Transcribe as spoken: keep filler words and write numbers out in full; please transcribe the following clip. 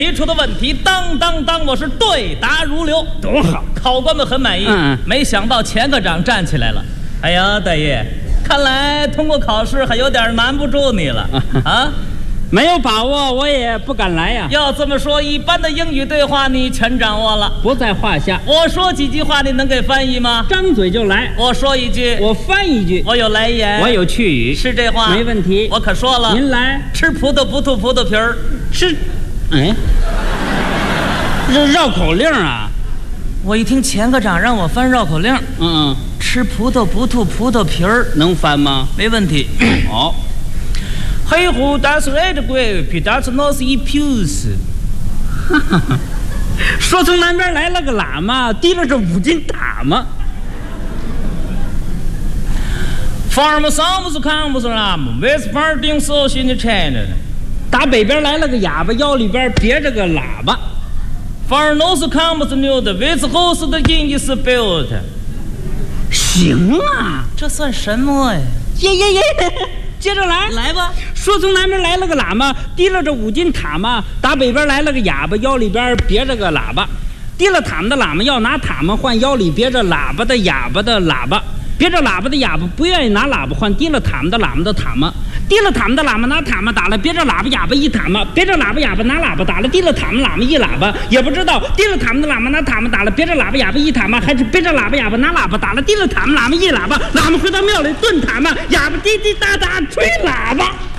提出的问题当当当，我是对答如流， 多好！ 考官们很满意。 嗯， 没想到钱科长站起来了。哎呀，大爷，看来通过考试还有点难不住你了啊！ 没有把握，我也不敢来呀。 要这么说，一般的英语对话你全掌握了， 不在话下。 我说几句话，你能给翻译吗？ 张嘴就来。 我说一句， 我翻一句。 我有来言， 我有去语， 是这话， 没问题。 我可说了， 您来。 吃葡萄不吐葡萄皮儿， 吃，哎，这绕口令啊！ 我一听钱科长让我翻绕口令， 嗯， 吃葡萄不吐葡萄皮儿， 能翻吗？ 没问题。 好。 黑虎that's red grape, that's not a puce。 说从南边来了个喇嘛，提着这五斤塔嘛。 From some comes lam, with farting so in the China。 打北边来了个哑巴，腰里边别着个喇叭。 From north comes new, with host in is built。 行啊， 这算什么呀？ 耶耶耶！接着来， 来吧。 说从南边来了个喇嘛，提了这五斤塔嘛；打北边来了个哑巴，腰里边别着个喇叭。提了塔嘛的喇嘛要拿塔嘛换腰里别着喇叭的哑巴的喇叭，别着喇叭的哑巴不愿意拿喇叭换提了塔嘛的喇嘛的塔嘛。提了塔嘛的喇嘛拿塔嘛打了别着喇叭哑巴一塔嘛，别着喇叭哑巴拿喇叭打了提了塔嘛喇嘛一喇叭，也不知道提了塔嘛的喇嘛拿塔嘛打了别着喇叭哑巴一塔嘛，还是别着喇叭哑巴拿喇叭打了提了塔嘛喇嘛一喇叭。喇嘛回到庙里炖塔嘛，哑巴滴滴答答吹喇叭。